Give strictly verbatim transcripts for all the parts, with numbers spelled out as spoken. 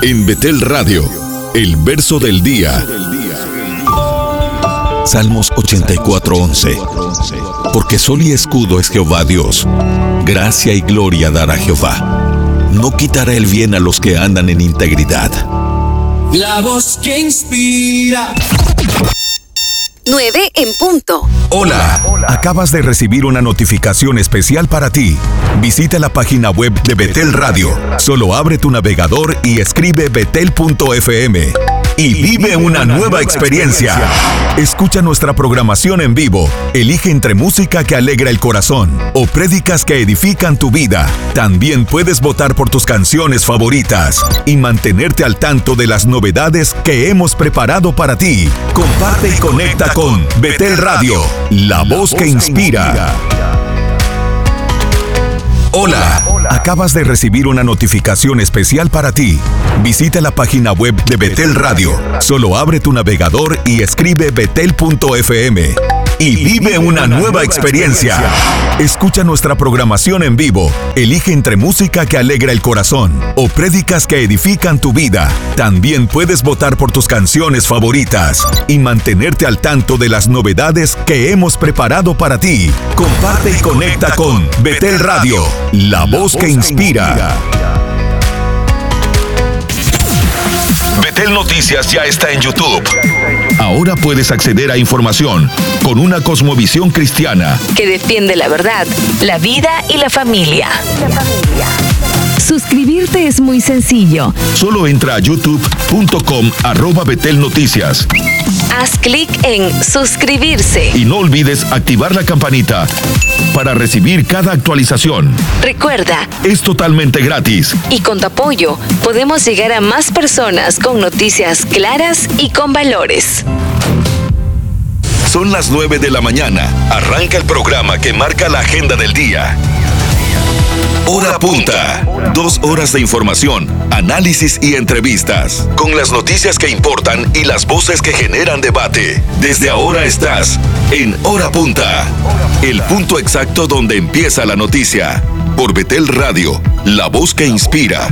En Betel Radio, el verso del día. Salmos ochenta y cuatro, once. Porque sol y escudo es Jehová Dios. Gracia y gloria dará Jehová. No quitará el bien a los que andan en integridad. La voz que inspira. nueve en punto. Hola, acabas de recibir una notificación especial para ti. Visita la página web de Betel Radio. Solo abre tu navegador y escribe betel punto efe eme. Y vive una nueva experiencia. Escucha nuestra programación en vivo. Elige entre música que alegra el corazón o prédicas que edifican tu vida. También puedes votar por tus canciones favoritas y mantenerte al tanto de las novedades que hemos preparado para ti. Comparte y conecta con Betel Radio, la voz que inspira. Hola, acabas de recibir una notificación especial para ti. Visita la página web de Betel Radio. Solo abre tu navegador y escribe betel punto efe eme. Y vive una nueva experiencia. Escucha nuestra programación en vivo. Elige entre música que alegra el corazón o prédicas que edifican tu vida. También puedes votar por tus canciones favoritas y mantenerte al tanto de las novedades que hemos preparado para ti. Comparte y conecta con Betel Radio, la voz que inspira. Betel Noticias ya está en YouTube. Ahora puedes acceder a información con una cosmovisión cristiana que defiende la verdad, la vida y la familia. Suscribirte es muy sencillo. Solo entra a youtube punto com arroba Betel Noticias. Haz clic en suscribirse. Y no olvides activar la campanita para recibir cada actualización. Recuerda, es totalmente gratis. Y con tu apoyo podemos llegar a más personas con noticias claras y con valores. Son las nueve de la mañana. Arranca el programa que marca la agenda del día. Hora Punta. Dos horas de información, análisis y entrevistas. Con las noticias que importan y las voces que generan debate. Desde ahora estás en Hora Punta. El punto exacto donde empieza la noticia. Por Betel Radio, la voz que inspira.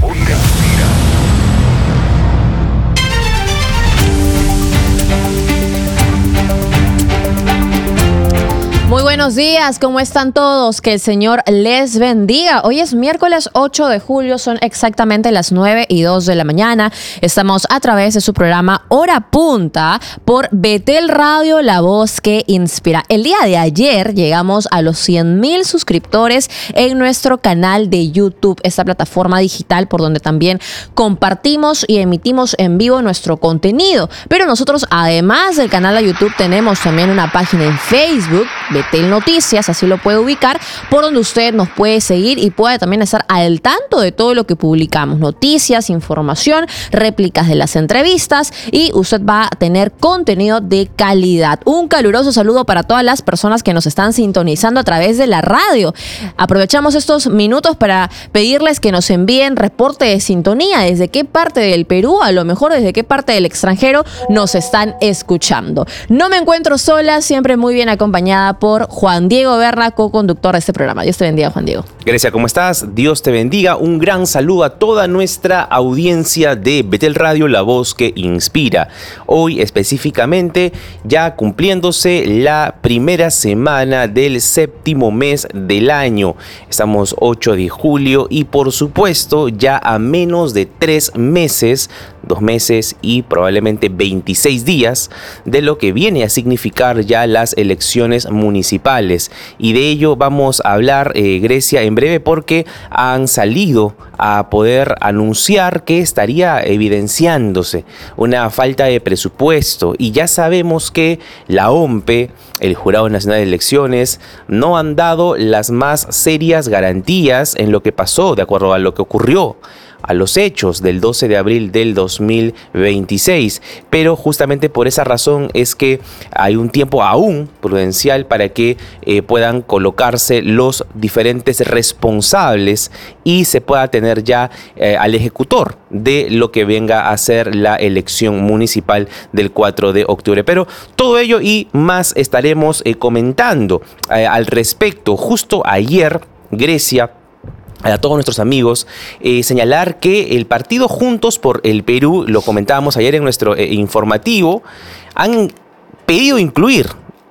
Muy buenos días, ¿cómo están todos? Que el Señor les bendiga. Hoy es miércoles ocho de julio, son exactamente las nueve y dos de la mañana. Estamos a través de su programa Hora Punta por Betel Radio, la voz que inspira. El día de ayer llegamos a los cien mil suscriptores en nuestro canal de YouTube, esta plataforma digital por donde también compartimos y emitimos en vivo nuestro contenido. Pero nosotros, además del canal de YouTube, tenemos también una página en Facebook, Betel Noticias, así lo puede ubicar, por donde usted nos puede seguir y puede también estar al tanto de todo lo que publicamos, noticias, información, réplicas de las entrevistas, y usted va a tener contenido de calidad. Un caluroso saludo para todas las personas que nos están sintonizando a través de la radio. Aprovechamos estos minutos para pedirles que nos envíen reporte de sintonía, desde qué parte del Perú, a lo mejor desde qué parte del extranjero nos están escuchando. No me encuentro sola, siempre muy bien acompañada por Juan Diego Berna, co-conductor de este programa. Dios te bendiga, Juan Diego. Grecia, ¿cómo estás? Dios te bendiga. Un gran saludo a toda nuestra audiencia de Betel Radio, la voz que inspira. Hoy específicamente ya cumpliéndose la primera semana del séptimo mes del año. Estamos ocho de julio y por supuesto ya a menos de tres meses, dos meses y probablemente veintiséis días de lo que viene a significar ya las elecciones municipales, y de ello vamos a hablar, eh, Grecia, en breve, porque han salido a poder anunciar que estaría evidenciándose una falta de presupuesto, y ya sabemos que la O M P E, el Jurado Nacional de Elecciones, no han dado las más serias garantías en lo que pasó, de acuerdo a lo que ocurrió, a los hechos del doce de abril del dos mil veintiséis, pero justamente por esa razón es que hay un tiempo aún prudencial para que eh, puedan colocarse los diferentes responsables y se pueda tener ya eh, al ejecutor de lo que venga a ser la elección municipal del cuatro de octubre. Pero todo ello y más estaremos eh, comentando eh, al respecto. Justo ayer, Grecia, a todos nuestros amigos, eh, señalar que el partido Juntos por el Perú, lo comentábamos ayer en nuestro eh, informativo, han pedido incluir,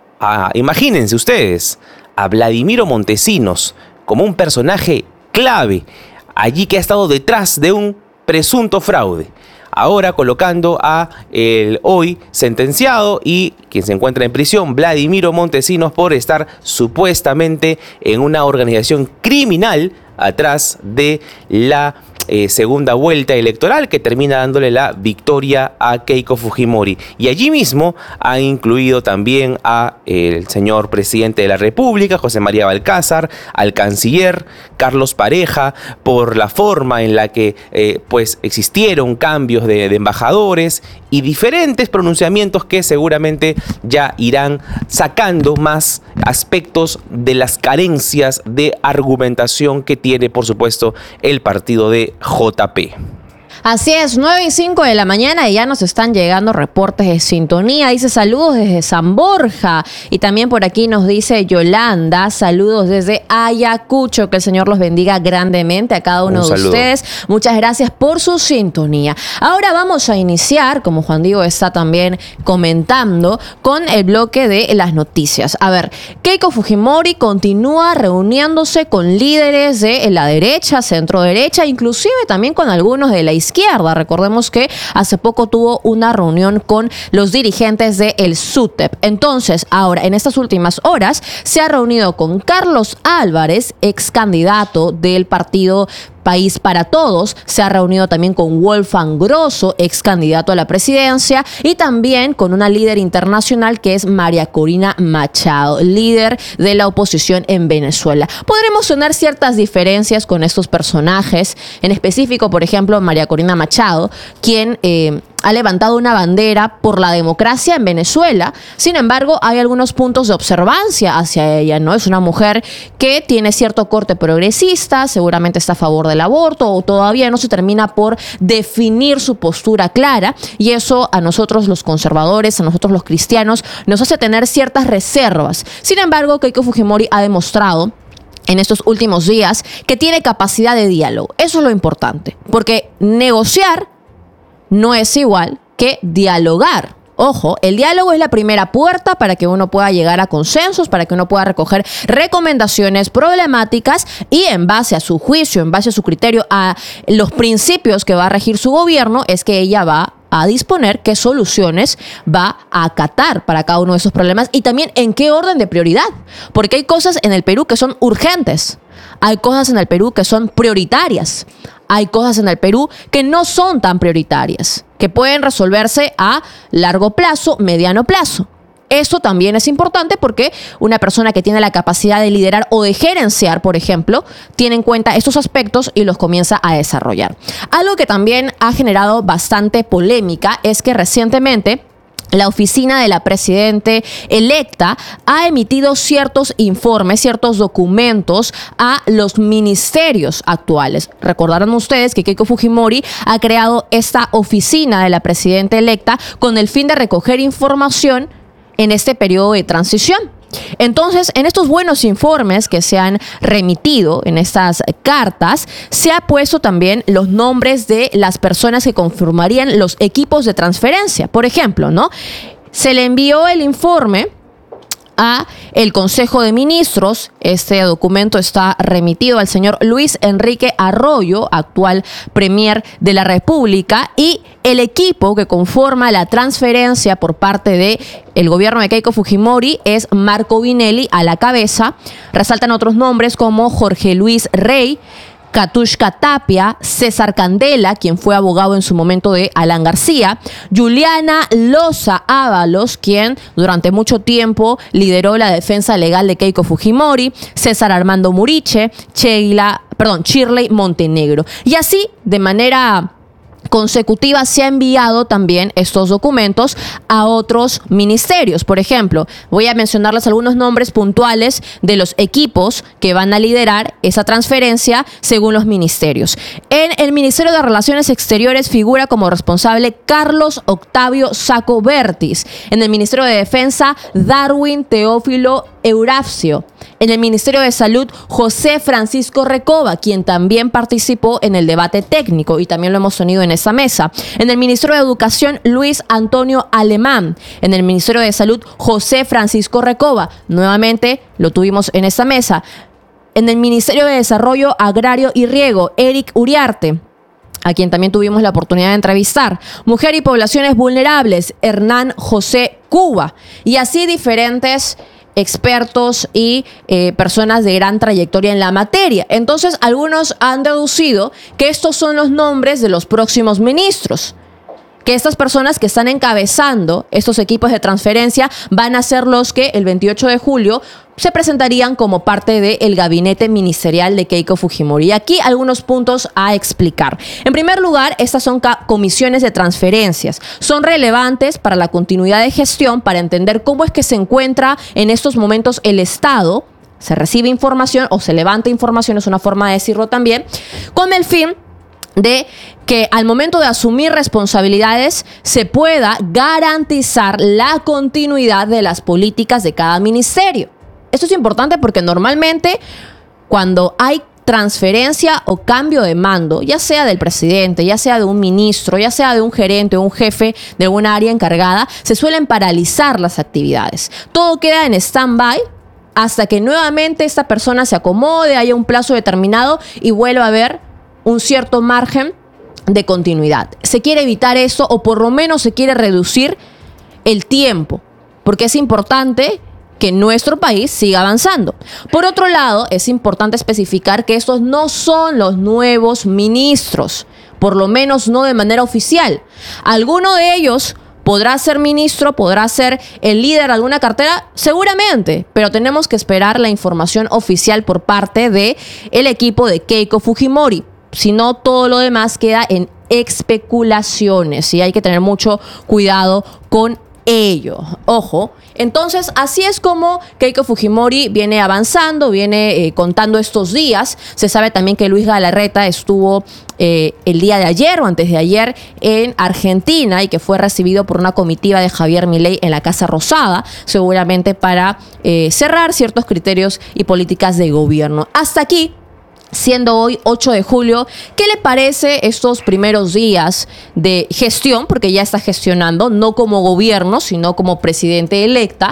a, imagínense ustedes, a Vladimiro Montesinos como un personaje clave, allí que ha estado detrás de un presunto fraude. Ahora colocando a el hoy sentenciado y quien se encuentra en prisión, Vladimiro Montesinos, por estar supuestamente en una organización criminal atrás de la eh, segunda vuelta electoral que termina dándole la victoria a Keiko Fujimori. Y allí mismo ha incluido también a eh, el señor presidente de la República, José María Balcázar, al canciller Carlos Pareja, por la forma en la que eh, pues existieron cambios de, de embajadores y diferentes pronunciamientos que seguramente ya irán sacando más aspectos de las carencias de argumentación que tiene, por supuesto, el partido de J P. Así es, nueve y cinco de la mañana y ya nos están llegando reportes de sintonía. Dice saludos desde San Borja. Y también por aquí nos dice Yolanda, saludos desde Ayacucho. Que el Señor los bendiga grandemente a cada uno de ustedes. Muchas gracias por su sintonía. Ahora vamos a iniciar, como Juan Diego está también comentando, con el bloque de las noticias. A ver, Keiko Fujimori continúa reuniéndose con líderes de la derecha, centro derecha, inclusive también con algunos de la izquierda. Izquierda. Recordemos que hace poco tuvo una reunión con los dirigentes del SUTEP. Entonces, ahora, en estas últimas horas, se ha reunido con Carlos Álvarez, ex candidato del partido País para Todos. Se ha reunido también con Wolfgang Grosso, ex candidato a la presidencia, y también con una líder internacional que es María Corina Machado, líder de la oposición en Venezuela. Podremos tener ciertas diferencias con estos personajes, en específico, por ejemplo, María Corina Machado, quien eh, ha levantado una bandera por la democracia en Venezuela. Sin embargo, hay algunos puntos de observancia hacia ella, ¿no? Es una mujer que tiene cierto corte progresista, seguramente está a favor del aborto, o todavía no se termina por definir su postura clara, y eso a nosotros los conservadores, a nosotros los cristianos, nos hace tener ciertas reservas. Sin embargo, Keiko Fujimori ha demostrado en estos últimos días que tiene capacidad de diálogo. Eso es lo importante, porque negociar no es igual que dialogar. Ojo, el diálogo es la primera puerta para que uno pueda llegar a consensos, para que uno pueda recoger recomendaciones problemáticas y en base a su juicio, en base a su criterio, a los principios que va a regir su gobierno, es que ella va a disponer qué soluciones va a acatar para cada uno de esos problemas y también en qué orden de prioridad. Porque hay cosas en el Perú que son urgentes, hay cosas en el Perú que son prioritarias, hay cosas en el Perú que no son tan prioritarias, que pueden resolverse a largo plazo, mediano plazo. Esto también es importante porque una persona que tiene la capacidad de liderar o de gerenciar, por ejemplo, tiene en cuenta estos aspectos y los comienza a desarrollar. Algo que también ha generado bastante polémica es que recientemente la oficina de la presidente electa ha emitido ciertos informes, ciertos documentos a los ministerios actuales. Recordarán ustedes que Keiko Fujimori ha creado esta oficina de la presidenta electa con el fin de recoger información en este periodo de transición. Entonces, en estos buenos informes que se han remitido, en estas cartas, se ha puesto también los nombres de las personas que conformarían los equipos de transferencia. Por ejemplo, ¿no? Se le envió el informe a el Consejo de Ministros. Este documento está remitido al señor Luis Enrique Arroyo, actual premier de la República, y el equipo que conforma la transferencia por parte de el gobierno de Keiko Fujimori es Marco Vinelli a la cabeza. Resaltan otros nombres como Jorge Luis Rey, Katushka Tapia, César Candela, quien fue abogado en su momento de Alan García, Juliana Loza Ábalos, quien durante mucho tiempo lideró la defensa legal de Keiko Fujimori, César Armando Muriche, Sheila, perdón, Shirley Montenegro. Y así, de manera consecutiva, se ha enviado también estos documentos a otros ministerios. Por ejemplo, voy a mencionarles algunos nombres puntuales de los equipos que van a liderar esa transferencia según los ministerios. En el Ministerio de Relaciones Exteriores figura como responsable Carlos Octavio Saco Bertis. En el Ministerio de Defensa, Darwin Teófilo Eurafcio. En el Ministerio de Salud, José Francisco Recoba, quien también participó en el debate técnico y también lo hemos tenido en esa mesa. En el Ministerio de Educación, Luis Antonio Alemán. En el Ministerio de Salud, José Francisco Recoba. Nuevamente lo tuvimos en esa mesa. En el Ministerio de Desarrollo Agrario y Riego, Eric Uriarte, a quien también tuvimos la oportunidad de entrevistar. Mujer y Poblaciones Vulnerables, Hernán José Cuba. Y así diferentes expertos y eh, personas de gran trayectoria en la materia. Entonces, algunos han deducido que estos son los nombres de los próximos ministros, que estas personas que están encabezando estos equipos de transferencia van a ser los que el veintiocho de julio se presentarían como parte del gabinete ministerial de Keiko Fujimori. Y aquí algunos puntos a explicar. En primer lugar, estas son comisiones de transferencias. Son relevantes para la continuidad de gestión, para entender cómo es que se encuentra en estos momentos el Estado. Se recibe información o se levanta información, es una forma de decirlo también, con el fin de que al momento de asumir responsabilidades se pueda garantizar la continuidad de las políticas de cada ministerio. Esto es importante porque normalmente cuando hay transferencia o cambio de mando, ya sea del presidente, ya sea de un ministro, ya sea de un gerente o un jefe de alguna área encargada, se suelen paralizar las actividades. Todo queda en stand-by hasta que nuevamente esta persona se acomode, haya un plazo determinado y vuelva a haber un cierto margen de continuidad. Se quiere evitar eso, o por lo menos se quiere reducir el tiempo, porque es importante que nuestro país siga avanzando. Por otro lado, es importante especificar que estos no son los nuevos ministros, por lo menos no de manera oficial. Alguno de ellos podrá ser ministro, podrá ser el líder de alguna cartera, seguramente, pero tenemos que esperar la información oficial por parte del equipo de Keiko Fujimori. Si no, todo lo demás queda en especulaciones y hay que tener mucho cuidado con ello. Ojo, entonces así es como Keiko Fujimori viene avanzando, viene eh, contando estos días. Se sabe también que Luis Galarreta estuvo eh, el día de ayer o antes de ayer en Argentina y que fue recibido por una comitiva de Javier Milei en la Casa Rosada, seguramente para eh, cerrar ciertos criterios y políticas de gobierno. Hasta aquí, siendo hoy ocho de julio, ¿qué le parece estos primeros días de gestión? Porque ya está gestionando, no como gobierno, sino como presidente electa,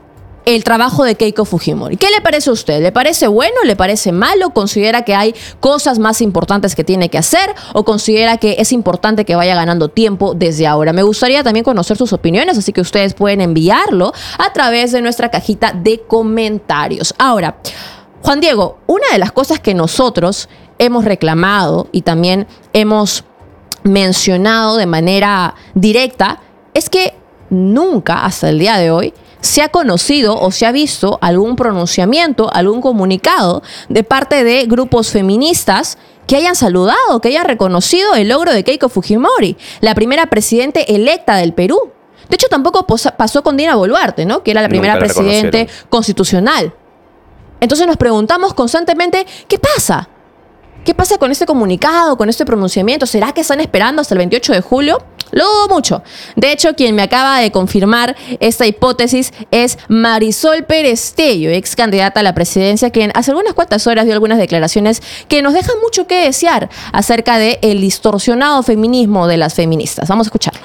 el trabajo de Keiko Fujimori. ¿Qué le parece a usted? ¿Le parece bueno? ¿Le parece malo? ¿Considera que hay cosas más importantes que tiene que hacer? ¿O considera que es importante que vaya ganando tiempo desde ahora? Me gustaría también conocer sus opiniones, así que ustedes pueden enviarlo a través de nuestra cajita de comentarios. Ahora, Juan Diego, una de las cosas que nosotros hemos reclamado y también hemos mencionado de manera directa es que nunca, hasta el día de hoy, se ha conocido o se ha visto algún pronunciamiento, algún comunicado de parte de grupos feministas que hayan saludado, que hayan reconocido el logro de Keiko Fujimori, la primera presidenta electa del Perú. De hecho, tampoco pasó con Dina Boluarte, ¿no? Que era la primera presidenta constitucional. Entonces nos preguntamos constantemente, ¿qué pasa? ¿Qué pasa con este comunicado, con este pronunciamiento? ¿Será que están esperando hasta el veintiocho de julio? Lo dudo mucho. De hecho, quien me acaba de confirmar esta hipótesis es Marisol Pérez Tello, ex candidata a la presidencia, quien hace algunas cuantas horas dio algunas declaraciones que nos dejan mucho que desear acerca del distorsionado feminismo de las feministas. Vamos a escucharlo.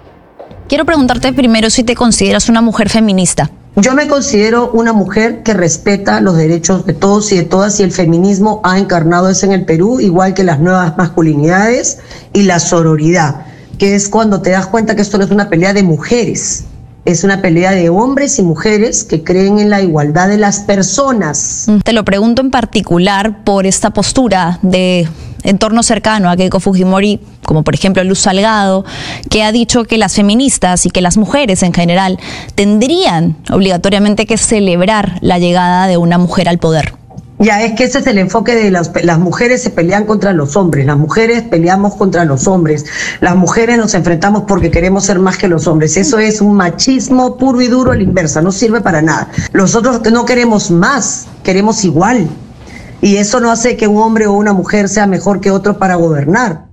Quiero preguntarte primero si te consideras una mujer feminista. Yo me considero una mujer que respeta los derechos de todos y de todas, y el feminismo ha encarnado eso en el Perú, igual que las nuevas masculinidades y la sororidad, que es cuando te das cuenta que esto no es una pelea de mujeres, es una pelea de hombres y mujeres que creen en la igualdad de las personas. Te lo pregunto en particular por esta postura de entorno cercano a Keiko Fujimori, como por ejemplo Luz Salgado, que ha dicho que las feministas y que las mujeres en general tendrían obligatoriamente que celebrar la llegada de una mujer al poder. Ya, es que ese es el enfoque de las, las mujeres se pelean contra los hombres, las mujeres peleamos contra los hombres, las mujeres nos enfrentamos porque queremos ser más que los hombres. Eso es un machismo puro y duro a la inversa, no sirve para nada. Nosotros no queremos más, queremos igual. Y eso no hace que un hombre o una mujer sea mejor que otro para gobernar.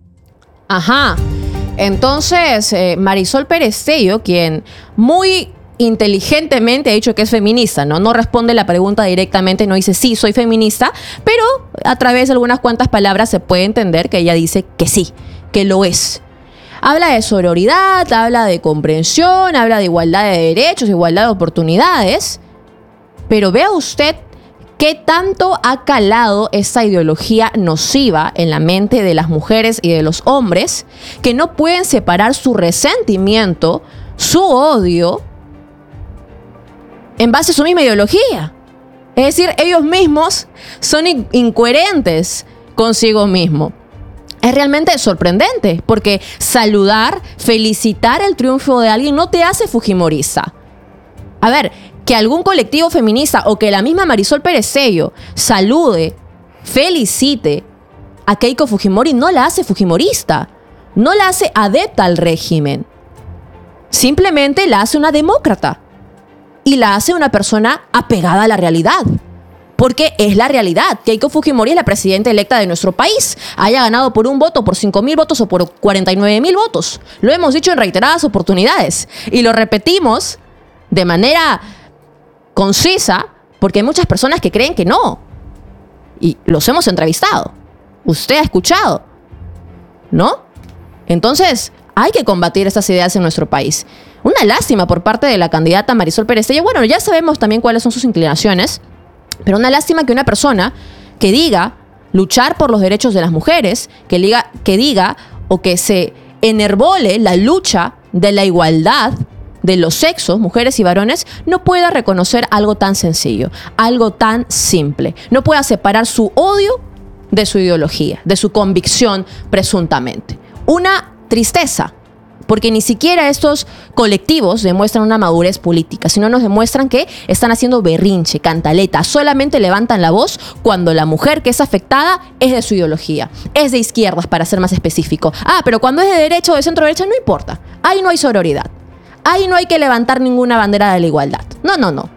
Ajá. Entonces, eh, Marisol Pérez Tello, quien muy inteligentemente ha dicho que es feminista, ¿no? No responde la pregunta directamente, no dice sí, soy feminista, pero a través de algunas cuantas palabras se puede entender que ella dice que sí, que lo es. Habla de sororidad, habla de comprensión, habla de igualdad de derechos, igualdad de oportunidades, pero vea usted qué tanto ha calado esta ideología nociva en la mente de las mujeres y de los hombres que no pueden separar su resentimiento, su odio, en base a su misma ideología. Es decir, ellos mismos son in- incoherentes consigo mismo. Es realmente sorprendente, porque saludar, felicitar el triunfo de alguien no te hace fujimorista. A ver, que algún colectivo feminista o que la misma Marisol Perezello salude, felicite a Keiko Fujimori no la hace fujimorista, no la hace adepta al régimen. Simplemente la hace una demócrata. Y la hace una persona apegada a la realidad. Porque es la realidad. Keiko Fujimori es la presidenta electa de nuestro país. Haya ganado por un voto, por cinco mil votos o por cuarenta y nueve mil votos. Lo hemos dicho en reiteradas oportunidades. Y lo repetimos de manera concisa porque hay muchas personas que creen que no. Y los hemos entrevistado. Usted ha escuchado, ¿no? Entonces, hay que combatir estas ideas en nuestro país. Una lástima por parte de la candidata Marisol Perezello. Bueno, ya sabemos también cuáles son sus inclinaciones, pero una lástima que una persona que diga luchar por los derechos de las mujeres, que diga, que diga o que se enervole la lucha de la igualdad de los sexos, mujeres y varones, no pueda reconocer algo tan sencillo, algo tan simple. No pueda separar su odio de su ideología, de su convicción presuntamente. Una tristeza. Porque ni siquiera estos colectivos demuestran una madurez política, sino nos demuestran que están haciendo berrinche, cantaleta, solamente levantan la voz cuando la mujer que es afectada es de su ideología, es de izquierdas para ser más específico. Ah, pero cuando es de derecha o de centro derecha no importa, ahí no hay sororidad, ahí no hay que levantar ninguna bandera de la igualdad. No, no, no.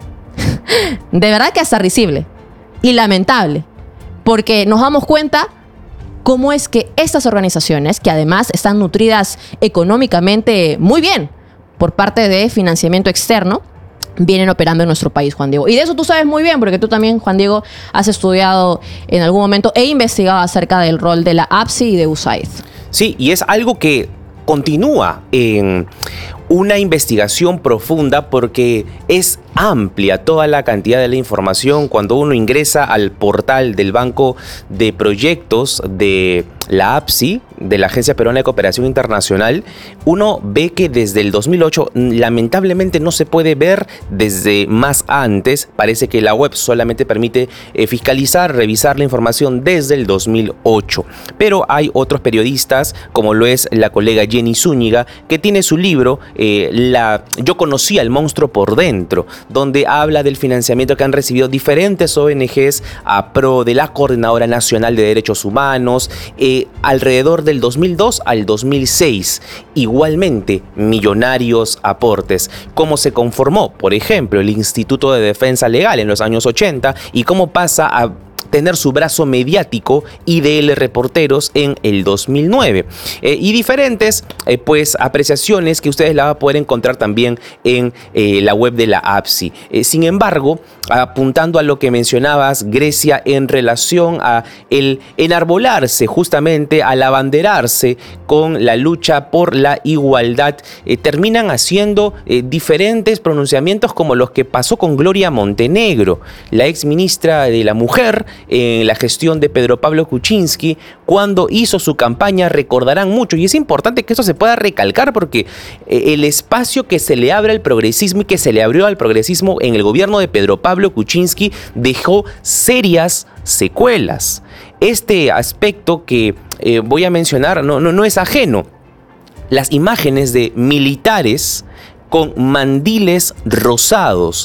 De verdad que hasta risible y lamentable, porque nos damos cuenta cómo es que estas organizaciones, que además están nutridas económicamente muy bien por parte de financiamiento externo, vienen operando en nuestro país, Juan Diego. Y de eso tú sabes muy bien, porque tú también, Juan Diego, has estudiado en algún momento e investigado acerca del rol de la A P S I y de U S A I D. Sí, y es algo que continúa en una investigación profunda porque es amplia toda la cantidad de la información. Cuando uno ingresa al portal del Banco de Proyectos de la A P S I, de la Agencia Peruana de Cooperación Internacional, uno ve que desde el dos mil ocho lamentablemente no se puede ver desde más antes. Parece que la web solamente permite eh, fiscalizar, revisar la información desde el dos mil ocho. Pero hay otros periodistas, como lo es la colega Jenny Zúñiga, que tiene su libro eh, la, Yo conocí al monstruo por dentro, donde habla del financiamiento que han recibido diferentes O N Ges a pro de la Coordinadora Nacional de Derechos Humanos, eh, alrededor del dos mil dos al dos mil seis. Igualmente, millonarios aportes. Cómo se conformó, por ejemplo, el Instituto de Defensa Legal en los años ochenta y cómo pasa a tener su brazo mediático I D L Reporteros en el dos mil nueve. Eh, y diferentes eh, pues apreciaciones que ustedes la van a poder encontrar también en eh, la web de la A P S I. Eh, sin embargo, apuntando a lo que mencionabas, Grecia, en relación a el enarbolarse, justamente al abanderarse con la lucha por la igualdad, eh, terminan haciendo eh, diferentes pronunciamientos como los que pasó con Gloria Montenegro, la ex ministra de la Mujer, en la gestión de Pedro Pablo Kuczynski, cuando hizo su campaña. Recordarán mucho, y es importante que esto se pueda recalcar porque el espacio que se le abre al progresismo y que se le abrió al progresismo en el gobierno de Pedro Pablo Kuczynski dejó serias secuelas. Este aspecto que eh, voy a mencionar no, no, no es ajeno. Las imágenes de militares con mandiles rosados.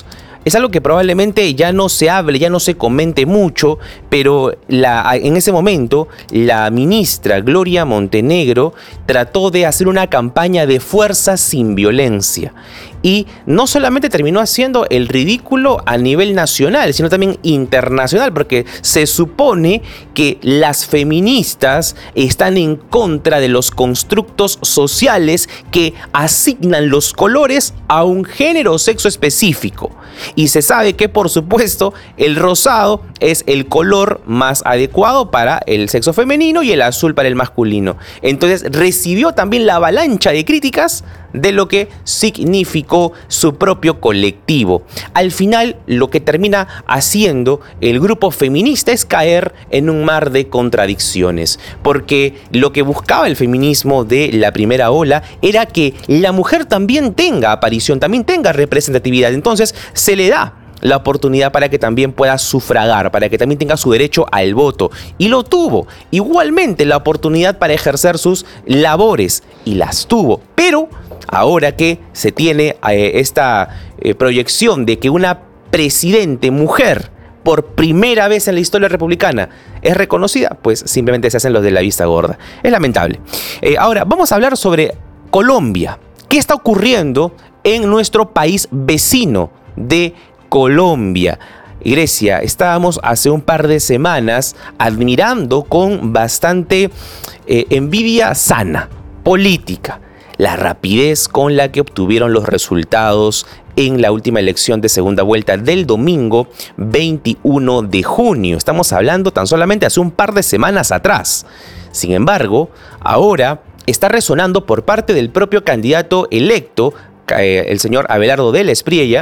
es algo que probablemente ya no se hable, ya no se comente mucho, pero la, en ese momento la ministra Gloria Montenegro trató de hacer una campaña de fuerza sin violencia. Y no solamente terminó haciendo el ridículo a nivel nacional, sino también internacional, porque se supone que las feministas están en contra de los constructos sociales que asignan los colores a un género o sexo específico. Y se sabe que, por supuesto, el rosado es el color más adecuado para el sexo femenino y el azul para el masculino. Entonces recibió también la avalancha de críticas de lo que significó su propio colectivo. Al final, lo que termina haciendo el grupo feminista es caer en un mar de contradicciones, porque lo que buscaba el feminismo de la primera ola era que la mujer también tenga aparición, también tenga representatividad. Entonces se le da la oportunidad para que también pueda sufragar, para que también tenga su derecho al voto. Y lo tuvo. Igualmente la oportunidad para ejercer sus labores, y las tuvo. Pero ahora que se tiene eh, esta eh, proyección de que una presidente mujer por primera vez en la historia republicana es reconocida, pues simplemente se hacen los de la vista gorda. Es lamentable. Eh, ahora vamos a hablar sobre Colombia. ¿Qué está ocurriendo en nuestro país vecino de Colombia? Grecia, estábamos hace un par de semanas admirando con bastante eh, envidia sana, política, la rapidez con la que obtuvieron los resultados en la última elección de segunda vuelta del domingo veintiuno de junio. Estamos hablando tan solamente hace un par de semanas atrás. Sin embargo, ahora está resonando por parte del propio candidato electo, eh, el señor Abelardo de la Espriella,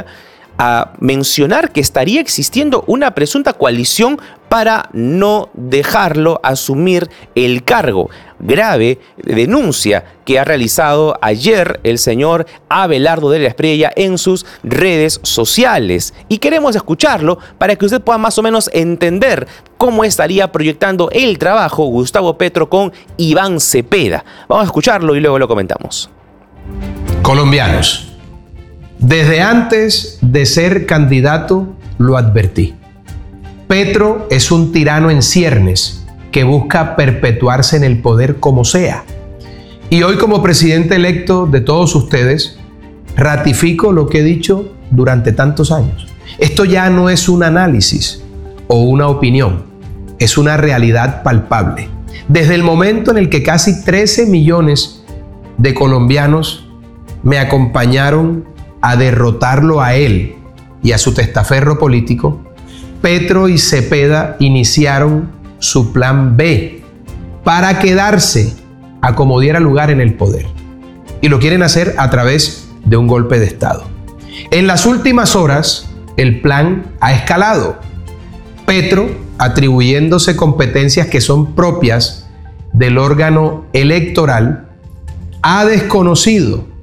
a mencionar que estaría existiendo una presunta coalición para no dejarlo asumir el cargo. Grave denuncia que ha realizado ayer el señor Abelardo de la Espriella en sus redes sociales. Y queremos escucharlo para que usted pueda más o menos entender cómo estaría proyectando el trabajo Gustavo Petro con Iván Cepeda. Vamos a escucharlo y luego lo comentamos. Colombianos, desde antes de ser candidato lo advertí. Petro es un tirano en ciernes que busca perpetuarse en el poder como sea. Y hoy, como presidente electo de todos ustedes, ratifico lo que he dicho durante tantos años. Esto ya no es un análisis o una opinión, es una realidad palpable. Desde el momento en el que casi trece millones de colombianos me acompañaron a derrotarlo a él y a su testaferro político, Petro y Cepeda iniciaron su plan B para quedarse a como diera lugar en el poder. Y lo quieren hacer a través de un golpe de Estado. En las últimas horas, el plan ha escalado. Petro, atribuyéndose competencias que son propias del órgano electoral, ha desconocido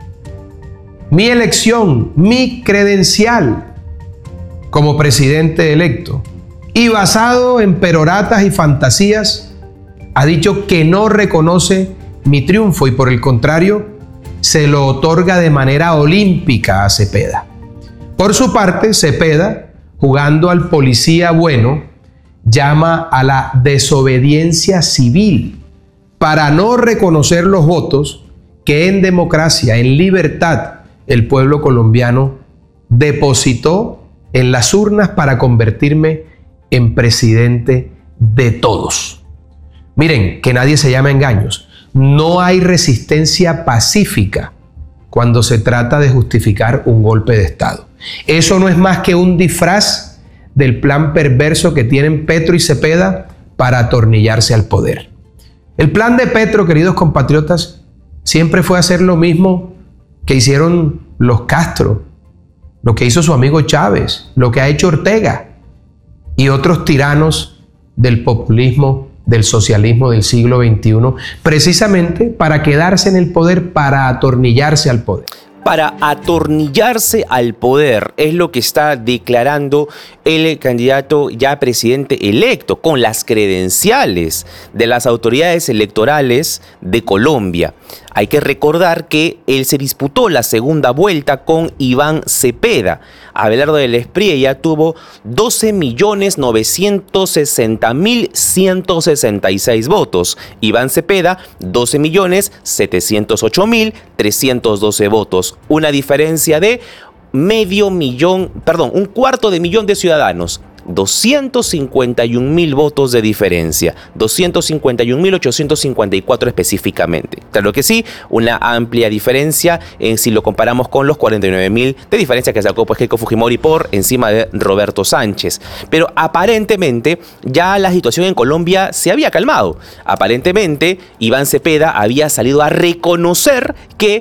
mi elección, mi credencial como presidente electo, y basado en peroratas y fantasías, ha dicho que no reconoce mi triunfo y por el contrario, se lo otorga de manera olímpica a Cepeda. Por su parte, Cepeda, jugando al policía bueno, llama a la desobediencia civil para no reconocer los votos que en democracia, en libertad, el pueblo colombiano depositó en las urnas para convertirme en presidente de todos. Miren, que nadie se llame a engaños. No hay resistencia pacífica cuando se trata de justificar un golpe de Estado. Eso no es más que un disfraz del plan perverso que tienen Petro y Cepeda para atornillarse al poder. El plan de Petro, queridos compatriotas, siempre fue hacer lo mismo que hicieron los Castro, lo que hizo su amigo Chávez, lo que ha hecho Ortega y otros tiranos del populismo, del socialismo del siglo veintiuno, precisamente para quedarse en el poder, para atornillarse al poder. para atornillarse al poder, es lo que está declarando el candidato ya presidente electo, con las credenciales de las autoridades electorales de Colombia. Hay que recordar que él se disputó la segunda vuelta con Iván Cepeda. Abelardo de la Espriella tuvo doce millones novecientos sesenta mil ciento sesenta y seis votos. Iván Cepeda, doce millones setecientos ocho mil trescientos doce votos. Una diferencia de medio millón, perdón, un cuarto de millón de ciudadanos. doscientos cincuenta y un mil votos de diferencia, doscientos cincuenta y un mil ochocientos cincuenta y cuatro específicamente. Claro que sí, una amplia diferencia en si lo comparamos con los cuarenta y nueve mil de diferencia que sacó pues, Keiko Fujimori por encima de Roberto Sánchez. Pero aparentemente ya la situación en Colombia se había calmado. Aparentemente Iván Cepeda había salido a reconocer que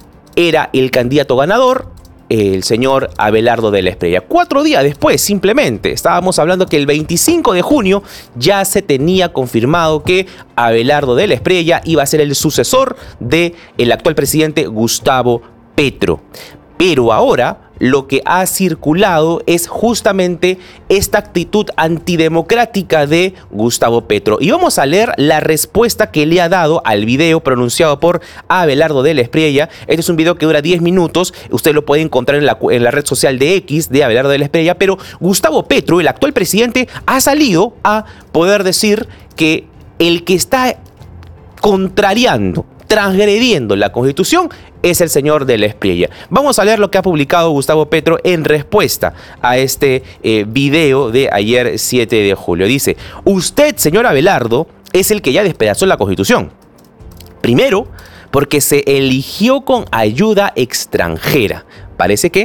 era el candidato ganador, el señor Abelardo de la Espriella. Cuatro días después, simplemente, estábamos hablando que el veinticinco de junio ya se tenía confirmado que Abelardo de la Espriella iba a ser el sucesor del actual presidente Gustavo Petro. Pero ahora lo que ha circulado es justamente esta actitud antidemocrática de Gustavo Petro. Y vamos a leer la respuesta que le ha dado al video pronunciado por Abelardo de la Espriella. Este es un video que dura diez minutos. Usted lo puede encontrar en la, en la red social de X de Abelardo de la Espriella. Pero Gustavo Petro, el actual presidente, ha salido a poder decir que el que está contrariando, transgrediendo la Constitución es el señor de la Espriella. Vamos a leer lo que ha publicado Gustavo Petro en respuesta a este eh, video de ayer siete de julio. Dice: usted, señor Abelardo, es el que ya despedazó la Constitución. Primero, porque se eligió con ayuda extranjera. Parece que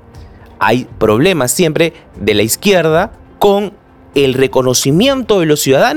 hay problemas siempre de la izquierda con el reconocimiento de los ciudadanos